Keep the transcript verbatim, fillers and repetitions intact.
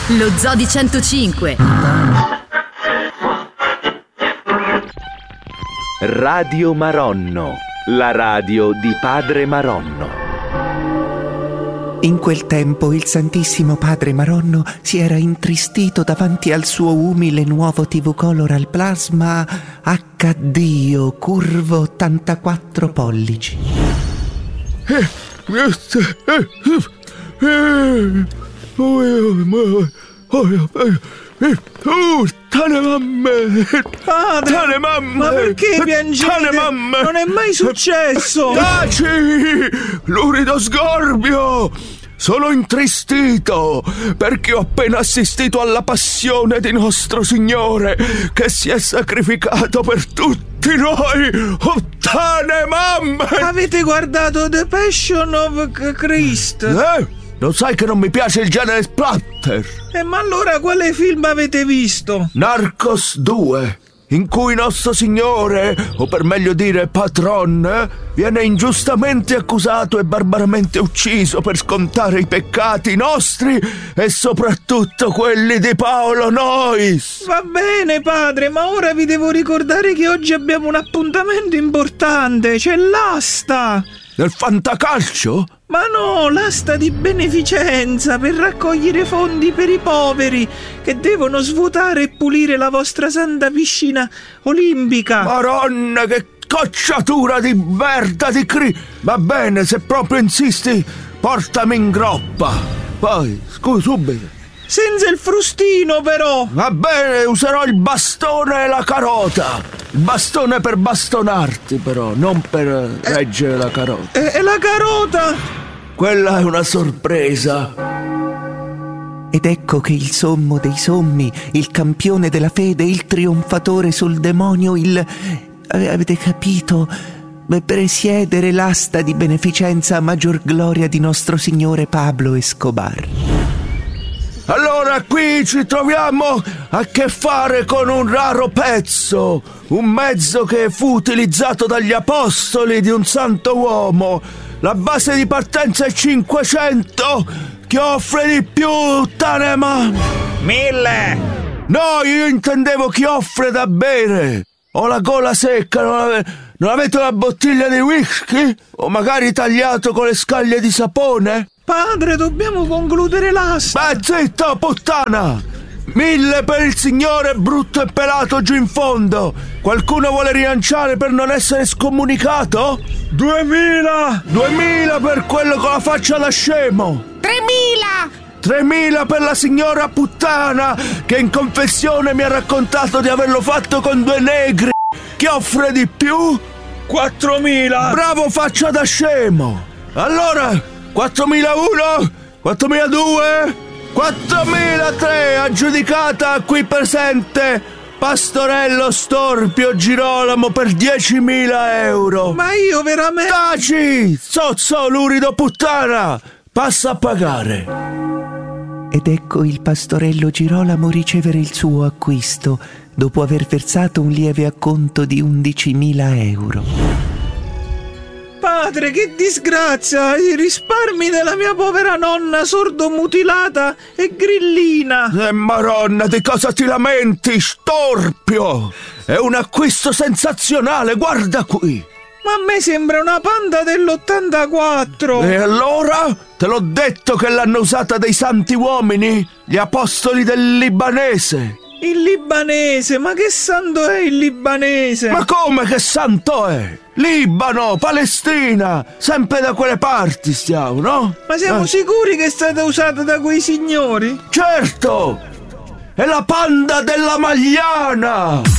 Lo Zoo di centocinque. Radio Maronno, la radio di Padre Maronno. In quel tempo il Santissimo Padre Maronno si era intristito davanti al suo umile nuovo T V Coloral Plasma acca di o curvo ottantaquattro pollici. Tane mamme! Padre! Tane mamme! Ma perché piangete? Tane mamme! Non è mai successo! Taci! Lurido sgorbio! Sono intristito perché ho appena assistito alla passione di nostro Signore che si è sacrificato per tutti noi! Oh, tane mamme! Avete guardato The Passion of Christ? Eh? Lo sai che non mi piace il genere splatter? Eh, ma allora quale film avete visto? Narcos due, in cui nostro Signore, o per meglio dire patron, viene ingiustamente accusato e barbaramente ucciso per scontare i peccati nostri e soprattutto quelli di Paolo Noyes. Va bene, padre, ma ora vi devo ricordare che oggi abbiamo un appuntamento importante, c'è l'asta! Nel fantacalcio? Ma no, l'asta di beneficenza per raccogliere fondi per i poveri che devono svuotare e pulire la vostra santa piscina olimpica. Maronna, che cocciatura di merda di cri... Va bene, se proprio insisti, portami in groppa. Poi, scusa, subito. Senza il frustino, però. Va bene, userò il bastone e la carota. Il bastone per bastonarti, però, non per eh, reggere la carota. E, e la carota? Quella è una sorpresa. Ed ecco che il sommo dei sommi, il campione della fede, il trionfatore sul demonio, il... avete capito? Presiedere l'asta di beneficenza a maggior gloria di nostro Signore Pablo Escobar. Allora qui ci troviamo a che fare con un raro pezzo, un mezzo che fu utilizzato dagli apostoli di un santo uomo. La base di partenza è cinquecento. Chi offre di più, Tanema? Mille. No, io intendevo chi offre da bere. Ho la gola secca, non, ave- non avete una bottiglia di whisky? O magari tagliato con le scaglie di sapone? Padre, dobbiamo concludere l'asta. Beh, zitto, puttana! Mille per il signore brutto e pelato giù in fondo. Qualcuno vuole rilanciare per non essere scomunicato? Duemila! Duemila per quello con la faccia da scemo. Tremila! Tremila per la signora puttana che in confessione mi ha raccontato di averlo fatto con due negri. Chi offre di più? Quattromila! Bravo faccia da scemo. Allora, quattromilauno, quattromiladue, quattromilatré, aggiudicata qui presente Pastorello Storpio Girolamo per diecimila euro. Ma io veramente... Taci, zozzo lurido puttana, passa a pagare. Ed ecco il Pastorello Girolamo ricevere il suo acquisto dopo aver versato un lieve acconto di undicimila euro. Padre, che disgrazia! I risparmi della mia povera nonna sordomutilata e grillina! Eh, maronna, di cosa ti lamenti, Storpio? È un acquisto sensazionale, guarda qui! Ma a me sembra una panda dell'ottantaquattro! E allora? Te l'ho detto che l'hanno usata dei santi uomini? Gli apostoli del libanese! Il libanese? Ma che santo è il libanese? Ma come che santo è? Libano, Palestina, sempre da quelle parti stiamo, no? Ma siamo eh. sicuri che è stata usata da quei signori? Certo! È la panda della Magliana!